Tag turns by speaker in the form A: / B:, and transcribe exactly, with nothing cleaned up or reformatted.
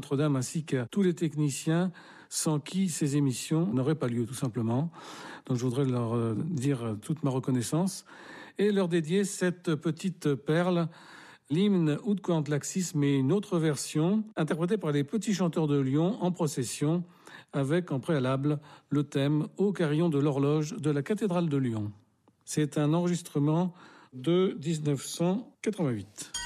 A: Notre-Dame ainsi qu'à tous les techniciens sans qui ces émissions n'auraient pas lieu, tout simplement. Donc je voudrais leur dire toute ma reconnaissance et leur dédier cette petite perle, l'hymne Ut Coant Laxis, mais une autre version, interprétée par les petits chanteurs de Lyon en procession, avec en préalable le thème Ô carillon de l'horloge de la cathédrale de Lyon. C'est un enregistrement de dix-neuf cent quatre-vingt-huit.